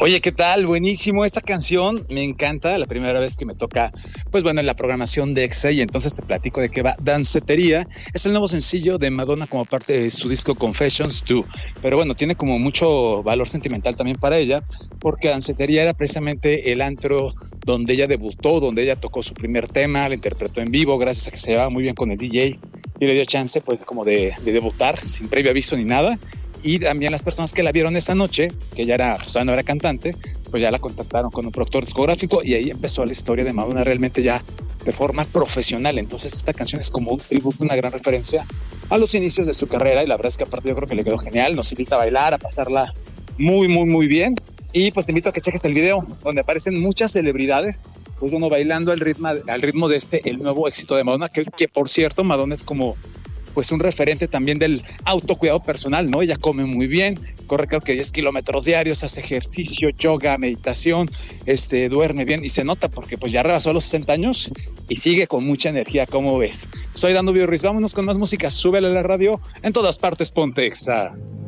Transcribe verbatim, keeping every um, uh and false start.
Oye, ¿qué tal? Buenísimo. Esta canción me encanta. La primera vez que me toca, pues bueno, en la programación de Exa, y entonces te platico de qué va. Dancetería es el nuevo sencillo de Madonna como parte de su disco Confessions dos. Pero bueno, tiene como mucho valor sentimental también para ella, porque Dancetería era precisamente el antro donde ella debutó, donde ella tocó su primer tema, lo interpretó en vivo, gracias a que se llevaba muy bien con el D J y le dio chance, pues, como de, de debutar sin previo aviso ni nada. Y también las personas que la vieron esa noche, que ya era, pues todavía no era cantante, pues ya la contactaron con un productor discográfico y ahí empezó la historia de Madonna realmente ya de forma profesional. Entonces esta canción es como un tributo, una gran referencia a los inicios de su carrera, y la verdad es que aparte yo creo que le quedó genial. Nos invita a bailar, a pasarla muy, muy, muy bien. Y pues te invito a que cheques el video, donde aparecen muchas celebridades, pues bueno, bailando al ritmo, al ritmo de este, el nuevo éxito de Madonna, que, que por cierto, Madonna es como pues un referente también del autocuidado personal, ¿no? Ella come muy bien, corre creo que diez kilómetros diarios, hace ejercicio, yoga, meditación, este, duerme bien, y se nota porque pues ya rebasó los sesenta años y sigue con mucha energía, ¿cómo ves? Soy Danubio Ruiz, vámonos con más música, súbele a la radio, en todas partes ponte Exa.